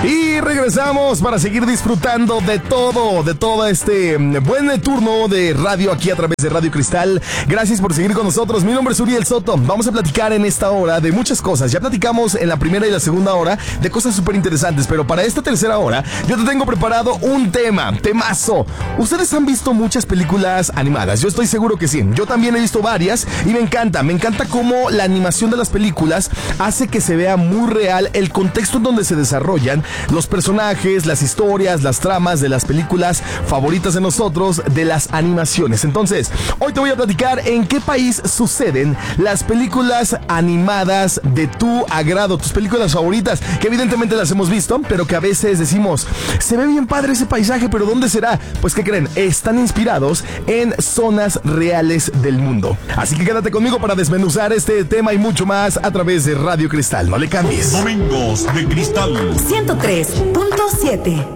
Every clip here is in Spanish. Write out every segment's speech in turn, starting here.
Y regresamos para seguir disfrutando de todo este buen turno de radio aquí a través de Radio Cristal. Gracias por seguir con nosotros. Mi nombre es Uriel Soto. Vamos a platicar en esta hora de muchas cosas. Ya platicamos en la primera y la segunda hora de cosas súper interesantes, pero para esta tercera hora yo te tengo preparado un temazo. Ustedes han visto muchas películas animadas, yo estoy seguro que sí. Yo también he visto varias y me encanta cómo la animación de las películas hace que se vea muy real el contexto en donde se desarrollan los personajes, las historias, las tramas de las películas favoritas de nosotros, de las animaciones. Entonces, hoy te voy a platicar en qué país suceden las películas animadas de tu agrado, tus películas favoritas, que evidentemente las hemos visto, pero que a veces decimos, se ve bien padre ese paisaje, pero ¿dónde será? Pues, ¿qué creen? Están inspirados en zonas reales del mundo. Así que quédate conmigo para desmenuzar este tema y mucho más a través de Radio Cristal. No le cambies. Domingos de Cristal 103.7.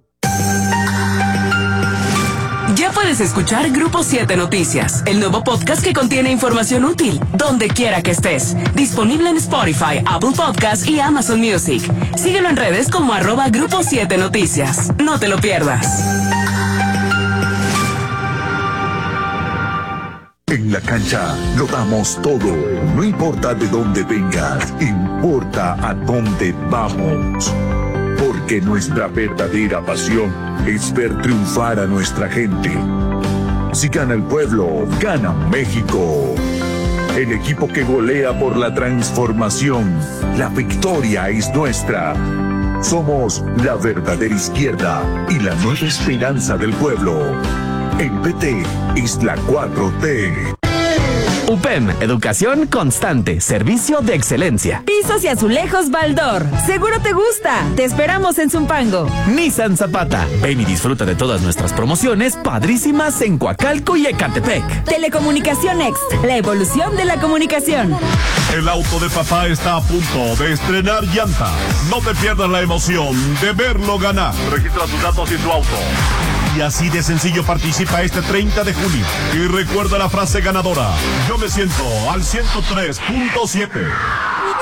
Ya puedes escuchar Grupo 7 Noticias, el nuevo podcast que contiene información útil, donde quiera que estés. Disponible en Spotify, Apple Podcasts y Amazon Music. Síguelo en redes como @Grupo 7 Noticias. No te lo pierdas. En la cancha lo damos todo. No importa de dónde vengas, importa a dónde vamos. Porque nuestra verdadera pasión es ver triunfar a nuestra gente. Si gana el pueblo, gana México. El equipo que golea por la transformación. La victoria es nuestra. Somos la verdadera izquierda y la nueva esperanza del pueblo. El PT es la 4T. UPEM, educación constante, servicio de excelencia. Pisos y azulejos Baldor. Seguro te gusta. Te esperamos en Zumpango. Nissan Zapata. Ven y disfruta de todas nuestras promociones padrísimas en Coacalco y Ecatepec. Telecomunicación Next. La evolución de la comunicación. El auto de papá está a punto de estrenar llantas. No te pierdas la emoción de verlo ganar. Registra tus datos y tu auto. Y así de sencillo participa este 30 de junio. Y recuerda la frase ganadora. Yo me siento al 103.7.